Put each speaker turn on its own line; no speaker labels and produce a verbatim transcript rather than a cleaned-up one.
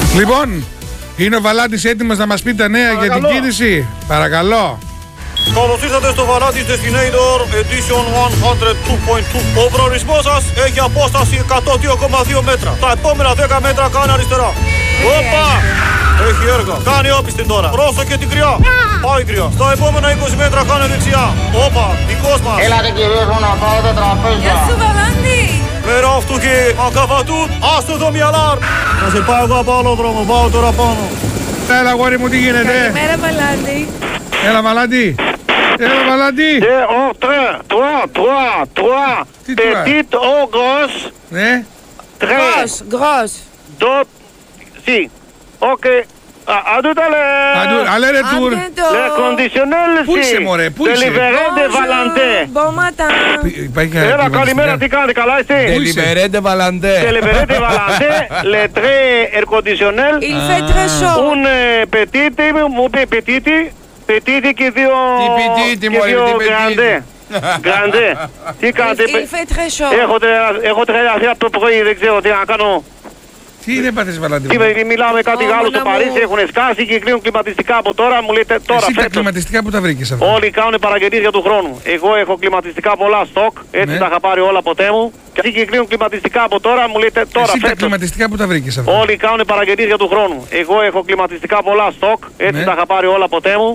Λοιπόν, είναι ο Βαλάντης έτοιμος να μας πει τα νέα για την κίνηση? Παρακαλώ.
Καλώς ήρθατε στο Βαλάντης Destinator Edition εκατόν δύο κόμμα δύο. Ο προορισμός σας έχει απόσταση εκατόν δύο κόμμα δύο μέτρα. Τα επόμενα δέκα μέτρα κάνει αριστερά. Όπα! Έχει έργα. Κάνει όπιστη τώρα. Πρόσεχε την κρυά. Πάει κρυά. Στα επόμενα είκοσι μέτρα κάνει δεξιά. Όπα! Δικός μας.
Έλατε κυρίες μου να πάω τα τραπέζια.
Γεια σου Βαλάντη.
Μέρα αυτού και ακαβατούν. Άστο το μυαλάρ. Θα σε πάω εγώ από άλλο δρόμο. Πάω τώρα πάνω.
Έλα αγόρι μου, τι γίνεται?
Καλημέρα Βαλάντη.
Έλα Βαλάντη. Έλα Βαλάντη.
Et entre toi, toi, toi,
Τι τώρα?
petite ou grosse,
Ναι.
très,
Γκρος, γκρος.
d'autres, si, ok, à, à tout à l'heure.
Allez retour.
Le conditionnel,
Πού είσαι,
si,
μωρέ, πού είσαι?
délibéré de Valentin.
Bon matin.
Υπάρχει
Έλα, καλημέρα, τι κάνετε, καλά είστε?
Délibéré de Valentin.
Délibéré de Valentin, le très air conditionnel,
Il fait très chaud.
une petite, μου είπε petite, petite και δύο,
Τι petite,
και
μωρέ,
δύο
τι petite.
grande. Grande. Τι κάνετε?
Il fait très chaud.
Έχω, τρε- έχω τρελαθεί από το πρωί, δεν ξέρω τι να κάνω.
Τι είναι πατές Βαλάντη?
Τι με- μιλάω με κάτι
Ω,
Γάλλους στο
μόνα μου.
Παρίσι, έχουν σκάσει και κλείνουν κλιματιστικά από τώρα. Μου λέτε τώρα
Εσύ τα
φέτος.
κλιματιστικά που τα βρήκες αυτά?
Όλοι κάνουν παραγγελίες για του χρόνου. Εγώ έχω κλιματιστικά πολλά στόκ, έτσι
Ναι.
τα είχα πάρει όλα ποτέ μου. Και εσύ και κλείνουν κλιματιστικά από τώρα, μου λέτε τώρα
Εσύ τα
φέτος.
κλιματιστικά που τα βρήκες αυτά?
Όλοι κάνουν παραγγελίες για του χρόνου. Εγώ έχω κλιματιστικά πολλά στόκ, έτσι
Ναι.
τα είχα πάρει όλα ποτέ μου.